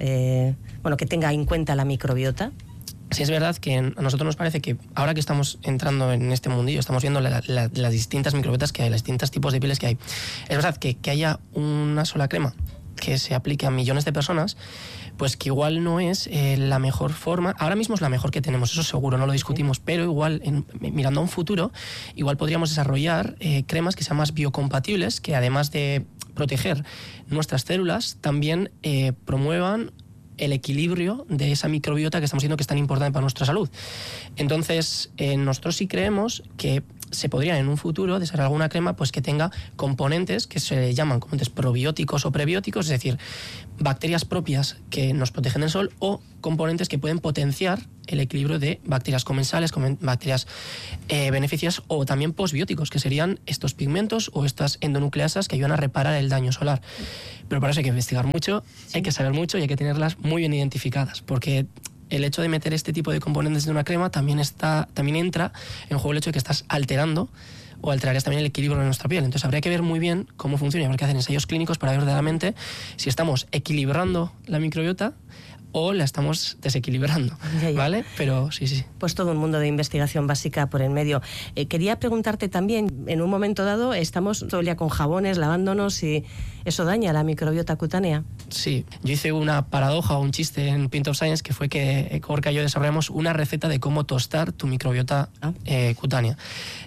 que tenga en cuenta la microbiota? Sí, es verdad que a nosotros nos parece que ahora que estamos entrando en este mundillo, estamos viendo las distintas microbiotas que hay, los distintos tipos de pieles que hay. Es verdad que haya una sola crema que se aplique a millones de personas, pues que igual no es la mejor forma. Ahora mismo es la mejor que tenemos, eso seguro, no lo discutimos, pero igual, mirando a un futuro, igual podríamos desarrollar cremas que sean más biocompatibles, que además de proteger nuestras células, también promuevan el equilibrio de esa microbiota que estamos viendo que es tan importante para nuestra salud. Entonces, nosotros sí creemos que se podría en un futuro desarrollar alguna crema pues que tenga componentes que se llaman componentes probióticos o prebióticos, es decir, bacterias propias que nos protegen del sol, o componentes que pueden potenciar el equilibrio de bacterias comensales, bacterias beneficiosas, o también posbióticos, que serían estos pigmentos o estas endonucleasas que ayudan a reparar el daño solar. Pero para eso hay que investigar mucho, hay que saber mucho y hay que tenerlas muy bien identificadas, porque el hecho de meter este tipo de componentes de una crema también entra en juego el hecho de que estás alterando o alterarías también el equilibrio de nuestra piel. Entonces habría que ver muy bien cómo funciona y habría que hacer ensayos clínicos para ver verdaderamente si estamos equilibrando la microbiota o la estamos desequilibrando, ¿vale? Pero sí. Pues todo un mundo de investigación básica por en medio. Quería preguntarte también, en un momento dado estamos todo el día con jabones, lavándonos, y ¿eso daña la microbiota cutánea? Sí, yo hice una paradoja o un chiste en Pint of Science, que fue que Gorka y yo desarrollamos una receta de cómo tostar tu microbiota cutánea.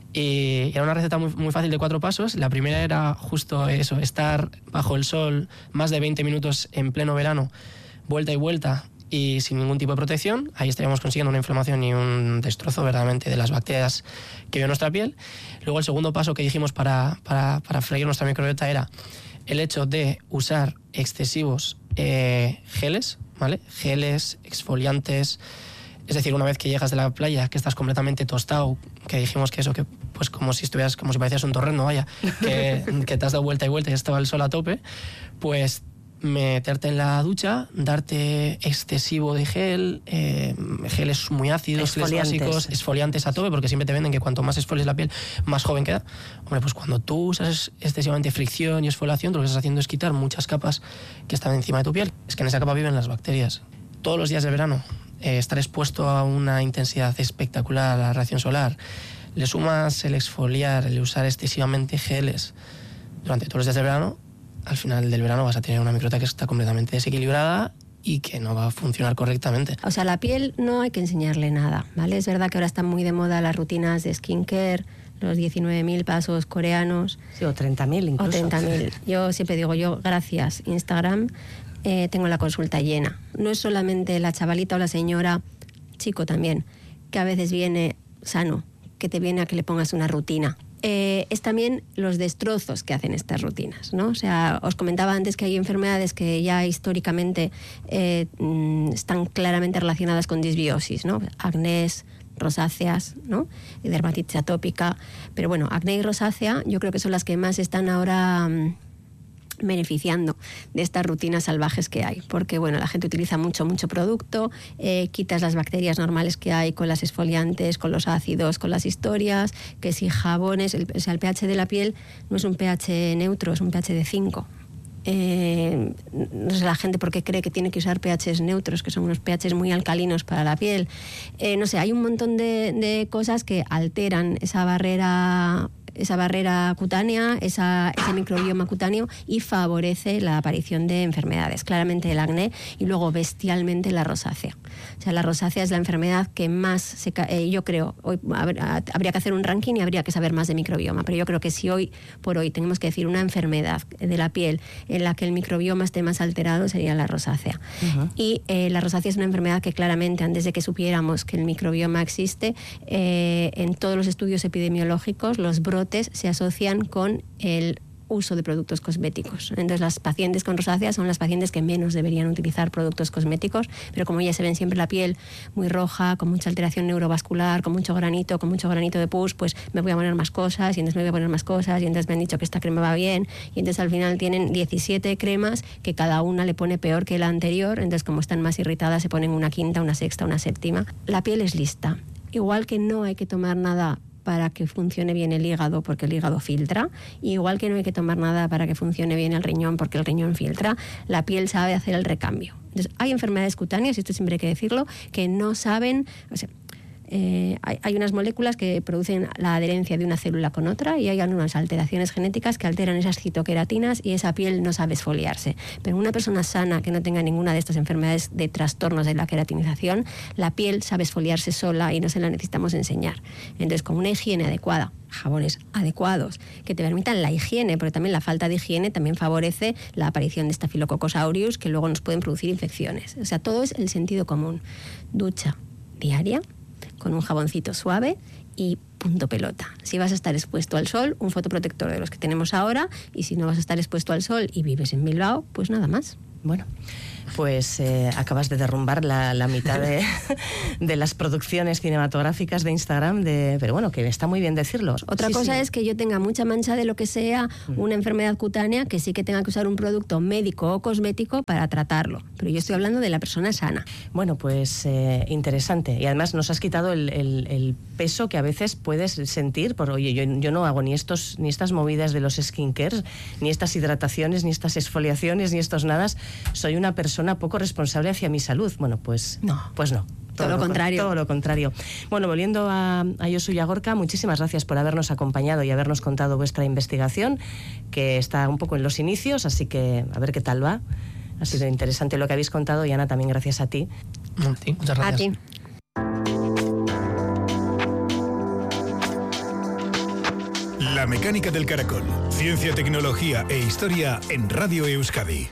Y era una receta muy fácil de 4 pasos. La primera era justo eso, estar bajo el sol más de 20 minutos en pleno verano, vuelta y vuelta y sin ningún tipo de protección. Ahí estaríamos consiguiendo una inflamación y un destrozo verdaderamente de las bacterias que vive en nuestra piel. Luego el segundo paso que dijimos para freír nuestra microbiota era el hecho de usar excesivos geles, ¿vale? Geles, exfoliantes. Es decir, una vez que llegas de la playa, que estás completamente tostado, que dijimos que eso, que pues como si parecías un torrendo, vaya, que te has dado vuelta y vuelta y estaba el sol a tope, pues meterte en la ducha, darte excesivo de gel, geles muy ácidos, geles básicos, exfoliantes a tope, porque siempre te venden que cuanto más exfolies la piel, más joven queda. Hombre, pues cuando tú usas excesivamente fricción y exfoliación, lo que estás haciendo es quitar muchas capas que están encima de tu piel. Es que en esa capa viven las bacterias. Todos los días de verano, estar expuesto a una intensidad espectacular a la radiación solar, le sumas el exfoliar, el usar excesivamente geles durante todos los días de verano, al final del verano vas a tener una microbiota que está completamente desequilibrada y que no va a funcionar correctamente. O sea, a la piel no hay que enseñarle nada, ¿vale? Es verdad que ahora están muy de moda las rutinas de skincare, los 19.000 pasos coreanos. Sí, o 30.000 incluso. O 30.000. Yo siempre digo, gracias Instagram, tengo la consulta llena. No es solamente la chavalita o la señora, chico también, que a veces viene sano, que te viene a que le pongas una rutina. Es también los destrozos que hacen estas rutinas, ¿no? O sea, os comentaba antes que hay enfermedades que ya históricamente están claramente relacionadas con disbiosis, ¿no? Acnés, rosáceas, ¿no? Y dermatitis atópica. Pero bueno, acné y rosácea yo creo que son las que más están ahora beneficiando de estas rutinas salvajes que hay, porque bueno, la gente utiliza mucho producto, quitas las bacterias normales que hay con las exfoliantes, con los ácidos, con las historias, que si jabones, el pH de la piel no es un pH neutro, es un pH de 5. No sé la gente por qué cree que tiene que usar pHs neutros, que son unos pHs muy alcalinos para la piel. No sé, hay un montón de cosas que alteran esa barrera cutánea, ese microbioma cutáneo, y favorece la aparición de enfermedades, claramente el acné y luego bestialmente la rosácea. O sea, la rosácea es la enfermedad que más, yo creo, habría que hacer un ranking y habría que saber más de microbioma, pero yo creo que si hoy por hoy tenemos que decir una enfermedad de la piel en la que el microbioma esté más alterado, sería la rosácea. Uh-huh. Y la rosácea es una enfermedad que claramente, antes de que supiéramos que el microbioma existe, en todos los estudios epidemiológicos los brotes se asocian con uso de productos cosméticos. Entonces, las pacientes con rosácea son las pacientes que menos deberían utilizar productos cosméticos, pero como ya se ven siempre la piel muy roja, con mucha alteración neurovascular, con mucho granito de pus, pues me voy a poner más cosas, y entonces me voy a poner más cosas, y entonces me han dicho que esta crema va bien, y entonces al final tienen 17 cremas que cada una le pone peor que la anterior, entonces como están más irritadas se ponen una quinta, una sexta, una séptima. La piel es lista. Igual que no hay que tomar nada para que funcione bien el hígado, porque el hígado filtra, igual que no hay que tomar nada para que funcione bien el riñón, porque el riñón filtra, la piel sabe hacer el recambio. Entonces, hay enfermedades cutáneas, y esto siempre hay que decirlo, que no saben, o sea, hay unas moléculas que producen la adherencia de una célula con otra, y hay algunas alteraciones genéticas que alteran esas citoqueratinas y esa piel no sabe esfoliarse. Pero una persona sana que no tenga ninguna de estas enfermedades de trastornos de la queratinización, la piel sabe esfoliarse sola y no se la necesitamos enseñar. Entonces, con una higiene adecuada, jabones adecuados que te permitan la higiene, porque también la falta de higiene también favorece la aparición de Staphylococcus aureus, que luego nos pueden producir infecciones. O sea, todo es el sentido común. Ducha diaria, con un jaboncito suave y punto pelota. Si vas a estar expuesto al sol, un fotoprotector de los que tenemos ahora, y si no vas a estar expuesto al sol y vives en Bilbao, pues nada más. Bueno, pues acabas de derrumbar la mitad de las producciones cinematográficas de Instagram, pero bueno, que está muy bien decirlo. Otra cosa es que yo tenga mucha mancha de lo que sea, una enfermedad cutánea, que sí que tenga que usar un producto médico o cosmético para tratarlo. Pero yo estoy hablando de la persona sana. Bueno, pues interesante. Y además nos has quitado el peso que a veces puedes sentir por, oye, yo no hago ni estas movidas de los skincare, ni estas hidrataciones, ni estas exfoliaciones, ni estos nadas. Soy una persona poco responsable hacia mi salud. Bueno, pues no. Todo lo contrario. Todo lo contrario. Bueno, volviendo a Josu y a Gorka, muchísimas gracias por habernos acompañado y habernos contado vuestra investigación, que está un poco en los inicios, así que a ver qué tal va. Ha sido interesante lo que habéis contado, y Ana, también gracias a ti. Sí, muchas gracias. A ti. La mecánica del caracol. Ciencia, tecnología e historia en Radio Euskadi.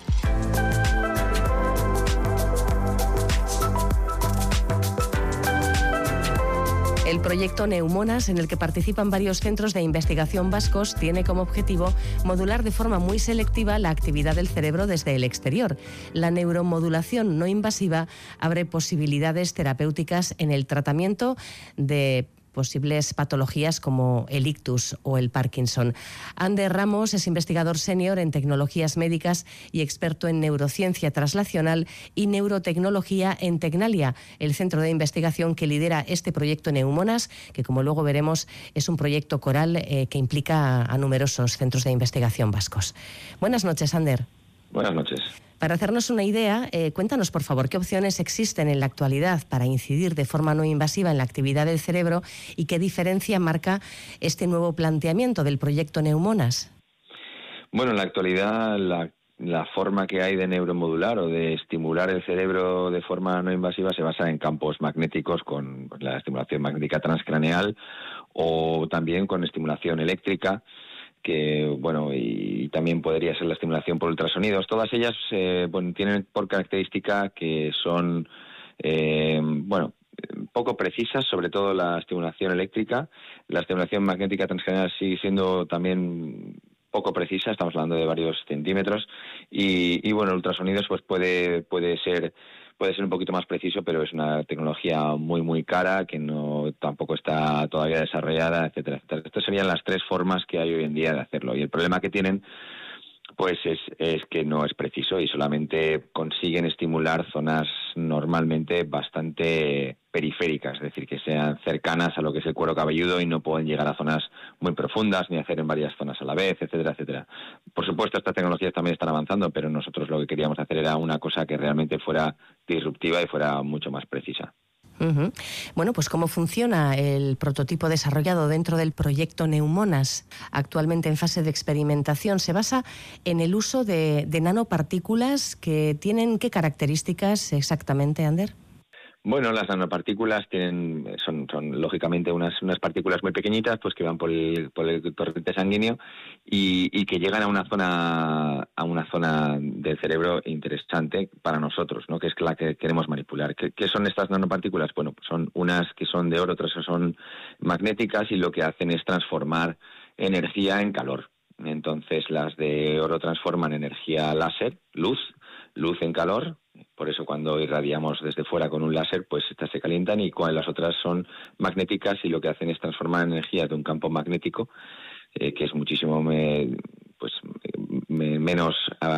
El proyecto Neumonas, en el que participan varios centros de investigación vascos, tiene como objetivo modular de forma muy selectiva la actividad del cerebro desde el exterior. La neuromodulación no invasiva abre posibilidades terapéuticas en el tratamiento de posibles patologías como el ictus o el Parkinson. Ander Ramos es investigador senior en tecnologías médicas y experto en neurociencia translacional y neurotecnología en Tecnalia, el centro de investigación que lidera este proyecto Neumonas, que como luego veremos es un proyecto coral que implica a numerosos centros de investigación vascos. Buenas noches, Ander. Buenas noches. Para hacernos una idea, cuéntanos, por favor, qué opciones existen en la actualidad para incidir de forma no invasiva en la actividad del cerebro y qué diferencia marca este nuevo planteamiento del proyecto Neumonas. Bueno, en la actualidad la forma que hay de neuromodular o de estimular el cerebro de forma no invasiva se basa en campos magnéticos con la estimulación magnética transcraneal, o también con estimulación eléctrica, que bueno, y también podría ser la estimulación por ultrasonidos. Todas ellas tienen por característica que son poco precisas, sobre todo la estimulación eléctrica. La estimulación magnética transcranial sigue siendo también poco precisa, estamos hablando de varios centímetros, y bueno, ultrasonidos pues puede ser un poquito más preciso, pero es una tecnología muy muy cara que tampoco está todavía desarrollada, etcétera, etcétera. Estas serían las tres formas que hay hoy en día de hacerlo, y el problema que tienen pues es que no es preciso y solamente consiguen estimular zonas normalmente bastante periféricas, es decir, que sean cercanas a lo que es el cuero cabelludo y no pueden llegar a zonas muy profundas ni hacer en varias zonas a la vez, etcétera, etcétera. Por supuesto, estas tecnologías también están avanzando, pero nosotros lo que queríamos hacer era una cosa que realmente fuera disruptiva y fuera mucho más precisa. Uh-huh. Bueno, pues ¿cómo funciona el prototipo desarrollado dentro del proyecto Neumonas, actualmente en fase de experimentación? Se basa en el uso de nanopartículas que tienen ¿qué características exactamente, Ander? Bueno, las nanopartículas son lógicamente unas partículas muy pequeñitas, pues que van por el torrente sanguíneo y que llegan a una zona del cerebro interesante para nosotros, ¿no? Que es la que queremos manipular. ¿Qué son estas nanopartículas? Bueno, pues son unas que son de oro, otras que son magnéticas, y lo que hacen es transformar energía en calor. entonces las de oro transforman energía láser, luz en calor. Por eso cuando irradiamos desde fuera con un láser, pues estas se calientan, y las otras son magnéticas, y lo que hacen es transformar energía de un campo magnético que es muchísimo menos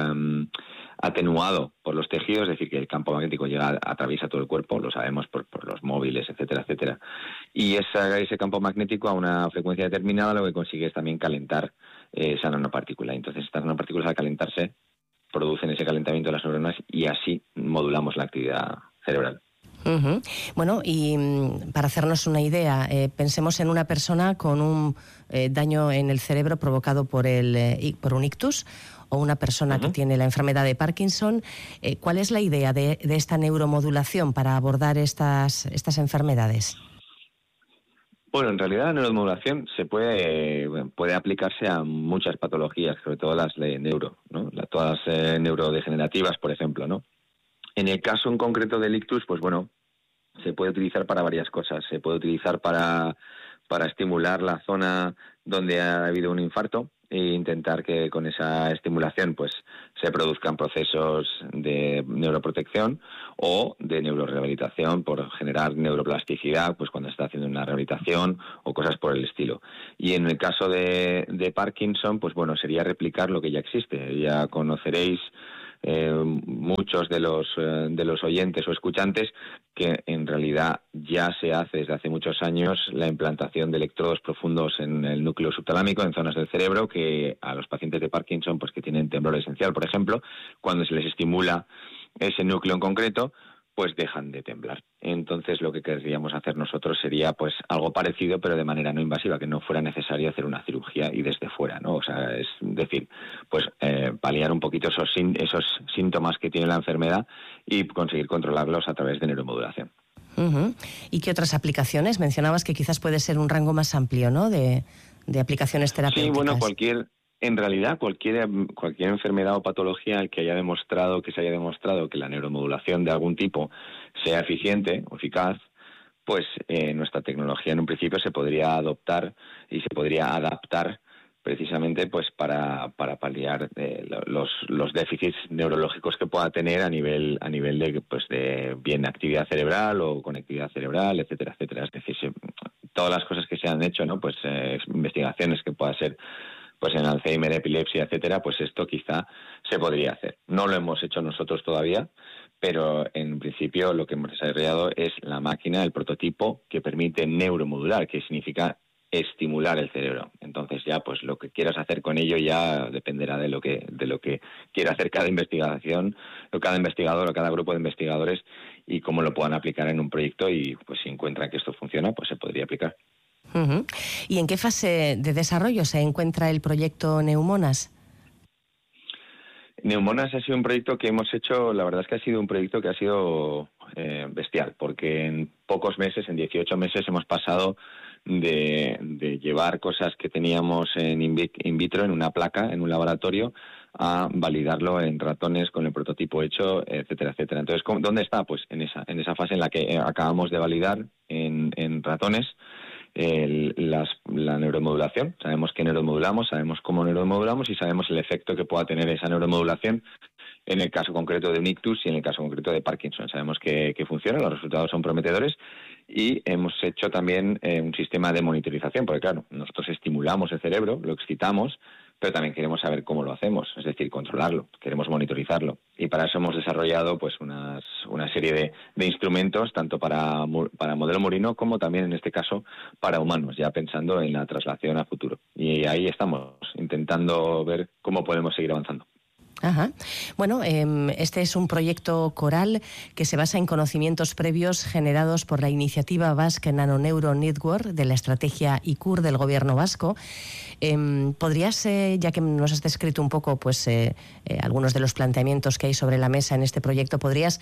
atenuado por los tejidos, es decir, que el campo magnético atraviesa todo el cuerpo, lo sabemos por los móviles, etcétera, etcétera. Y ese campo magnético a una frecuencia determinada lo que consigue es también calentar esa nanopartícula. Entonces estas nanopartículas, al calentarse, producen ese calentamiento de las neuronas, y así modulamos la actividad cerebral. Uh-huh. Bueno, y para hacernos una idea, pensemos en una persona con un daño en el cerebro provocado por un ictus, o una persona que tiene la enfermedad de Parkinson. ¿Cuál es la idea de esta neuromodulación para abordar estas enfermedades? Bueno, en realidad la neuromodulación puede aplicarse a muchas patologías, sobre todo las de neuro, ¿no? Todas las neurodegenerativas, por ejemplo, ¿no? En el caso en concreto del ictus, pues bueno, se puede utilizar para varias cosas. Se puede utilizar para estimular la zona donde ha habido un infarto, e intentar que con esa estimulación pues se produzcan procesos de neuroprotección o de neurorehabilitación, por generar neuroplasticidad pues cuando se está haciendo una rehabilitación o cosas por el estilo. Y en el caso de Parkinson, pues bueno, sería replicar lo que ya existe. Ya conoceréis muchos de los oyentes o escuchantes que en realidad ya se hace desde hace muchos años la implantación de electrodos profundos en el núcleo subtalámico, en zonas del cerebro, que a los pacientes de Parkinson, pues que tienen temblor esencial, por ejemplo, cuando se les estimula ese núcleo en concreto, pues dejan de temblar. Entonces lo que querríamos hacer nosotros sería pues algo parecido, pero de manera no invasiva, que no fuera necesario hacer una cirugía y desde fuera, ¿no? O sea, es decir, pues paliar un poquito esos síntomas que tiene la enfermedad y conseguir controlarlos a través de neuromodulación. Uh-huh. ¿Y qué otras aplicaciones? Mencionabas que quizás puede ser un rango más amplio, ¿no?, de aplicaciones terapéuticas. Sí, bueno, en realidad cualquier enfermedad o patología que se haya demostrado que la neuromodulación de algún tipo sea eficiente o eficaz, pues nuestra tecnología en un principio se podría adoptar y se podría adaptar precisamente pues para paliar los déficits neurológicos que pueda tener a nivel de bien actividad cerebral o conectividad cerebral, etcétera, etcétera. Es decir, todas las cosas que se han hecho, ¿no? Pues investigaciones que pueda ser pues en Alzheimer, epilepsia, etcétera, pues esto quizá se podría hacer. No lo hemos hecho nosotros todavía, pero en principio lo que hemos desarrollado es la máquina, el prototipo que permite neuromodular, que significa estimular el cerebro. Entonces ya pues lo que quieras hacer con ello ya dependerá de lo que quiera hacer cada investigación, o cada investigador o cada grupo de investigadores, y cómo lo puedan aplicar en un proyecto, y pues si encuentran que esto funciona, pues se podría aplicar. Uh-huh. ¿Y en qué fase de desarrollo se encuentra el proyecto Neumonas? Neumonas ha sido un proyecto que hemos hecho, la verdad es que ha sido un proyecto que ha sido bestial, porque en pocos meses, en 18 meses, hemos pasado de llevar cosas que teníamos en in vitro, en una placa, en un laboratorio, a validarlo en ratones con el prototipo hecho, etcétera, etcétera. Entonces, ¿dónde está? Pues en esa fase en la que acabamos de validar en ratones la neuromodulación. Sabemos qué neuromodulamos, sabemos cómo neuromodulamos y sabemos el efecto que pueda tener esa neuromodulación en el caso concreto de un ictus y en el caso concreto de Parkinson. Sabemos que funciona, los resultados son prometedores, y hemos hecho también un sistema de monitorización, porque claro, nosotros estimulamos el cerebro, lo excitamos, pero también queremos saber cómo lo hacemos, es decir, controlarlo, queremos monitorizarlo. Y para eso hemos desarrollado pues una serie de instrumentos, tanto para modelo murino como también, en este caso, para humanos, ya pensando en la traslación a futuro. Y ahí estamos, intentando ver cómo podemos seguir avanzando. Ajá. Bueno, este es un proyecto coral que se basa en conocimientos previos generados por la iniciativa Basque Nanoneuro Network de la estrategia ICUR del gobierno vasco. ¿Podrías, ya que nos has descrito un poco pues algunos de los planteamientos que hay sobre la mesa en este proyecto, podrías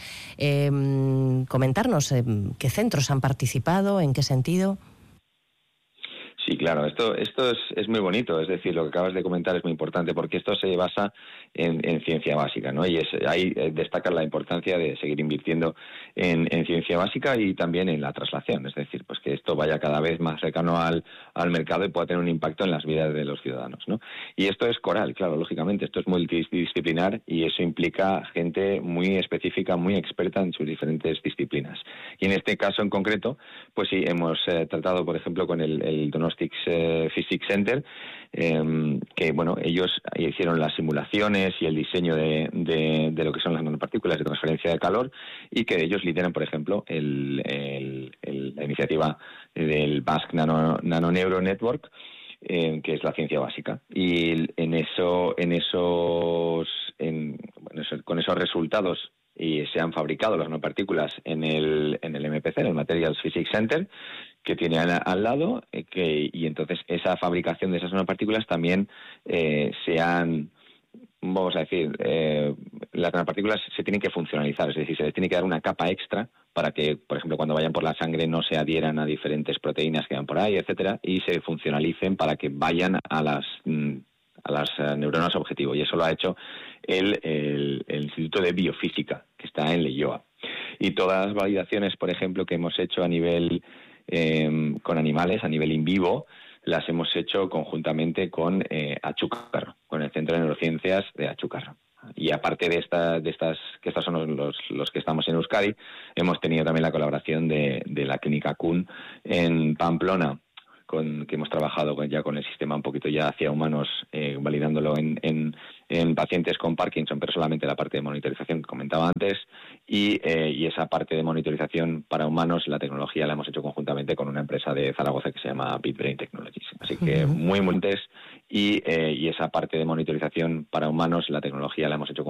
comentarnos qué centros han participado, en qué sentido? Sí, claro, esto es muy bonito, es decir, lo que acabas de comentar es muy importante porque esto se basa en ciencia básica, ¿no? Y ahí destaca la importancia de seguir invirtiendo en ciencia básica y también en la traslación, es decir, pues que esto vaya cada vez más cercano al mercado y pueda tener un impacto en las vidas de los ciudadanos, ¿no? Y esto es coral, claro, lógicamente, esto es multidisciplinar y eso implica gente muy específica, muy experta en sus diferentes disciplinas. Y en este caso en concreto, pues sí, hemos tratado, por ejemplo, con el Donostics Physics Center, que bueno, ellos hicieron las simulaciones y el diseño de lo que son las nanopartículas de transferencia de calor y que ellos lideran, por ejemplo, la iniciativa del Basque Nano-Neuro Network, que es la ciencia básica. Y con esos resultados y se han fabricado las nanopartículas en el MPC, en el Materials Physics Center, que tiene al lado, y entonces esa fabricación de esas nanopartículas también vamos a decir, las nanopartículas se tienen que funcionalizar, es decir, se les tiene que dar una capa extra para que, por ejemplo, cuando vayan por la sangre no se adhieran a diferentes proteínas que van por ahí, etcétera, y se funcionalicen para que vayan a las neuronas objetivo. Y eso lo ha hecho el Instituto de Biofísica, que está en Leioa. Y todas las validaciones, por ejemplo, que hemos hecho a nivel con animales, a nivel in vivo, las hemos hecho conjuntamente con Achúcarro, con el Centro de Neurociencias de Achúcarro. Y aparte de estas, que estos son los que estamos en Euskadi, hemos tenido también la colaboración de la Clínica Kuhn en Pamplona, que hemos trabajado ya con el sistema un poquito ya hacia humanos, validándolo en pacientes con Parkinson, pero solamente la parte de monitorización que comentaba antes, y esa parte de monitorización para humanos, la tecnología la hemos hecho conjuntamente con una empresa de Zaragoza que se llama BitBrain Technologies. Así que muy antes, y esa parte de monitorización para humanos, la tecnología la hemos hecho